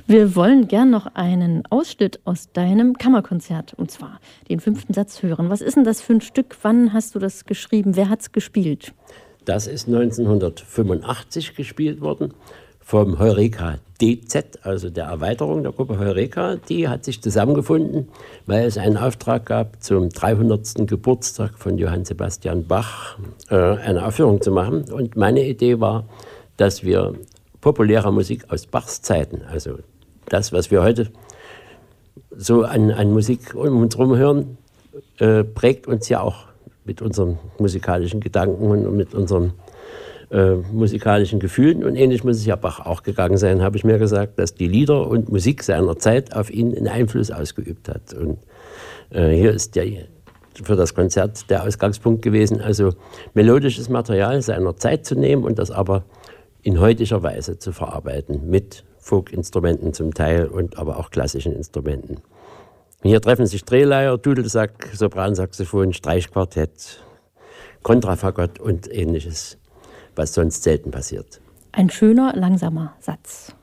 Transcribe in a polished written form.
Wir wollen gern noch einen Ausschnitt aus deinem Kammerkonzert, und zwar den 5. Satz hören. Was ist denn das für ein Stück? Wann hast du das geschrieben? Wer hat's gespielt? Das ist 1985 gespielt worden vom Heureka DZ, also der Erweiterung der Gruppe Heureka. Die hat sich zusammengefunden, weil es einen Auftrag gab, zum 300. Geburtstag von Johann Sebastian Bach eine Aufführung zu machen. Und meine Idee war, dass wir populäre Musik aus Bachs Zeiten, also das, was wir heute so an Musik um uns herum hören, prägt uns ja auch mit unseren musikalischen Gedanken und mit unseren musikalischen Gefühlen. Und ähnlich muss es ja Bach auch gegangen sein, habe ich mir gesagt, dass die Lieder und Musik seiner Zeit auf ihn einen Einfluss ausgeübt hat. Und hier ist für das Konzert der Ausgangspunkt gewesen, also melodisches Material seiner Zeit zu nehmen und das aber in heutiger Weise zu verarbeiten, mit Folkinstrumenten zum Teil und aber auch klassischen Instrumenten. Hier treffen sich Drehleier, Dudelsack, Sopransaxophon, Streichquartett, Kontrafagott und Ähnliches, was sonst selten passiert. Ein schöner, langsamer Satz.